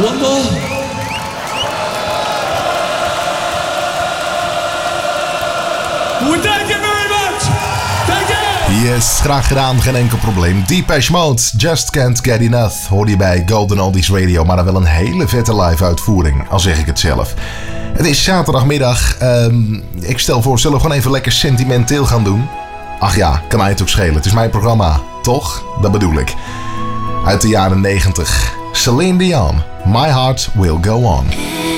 One more. We thank you very much. Thank you. Yes, graag gedaan, geen enkel probleem. Depeche Mode, Just Can't Get Enough, hoor je bij Golden Oldies Radio, maar dan wel een hele vette live uitvoering, al zeg ik het zelf. Het is zaterdagmiddag. Ik stel voor, zullen we gewoon even lekker sentimenteel gaan doen? Ach ja, kan mij het ook schelen. Het is mijn programma, toch? Dat bedoel ik. Uit de jaren 90. Celine Dion, My Heart Will Go On.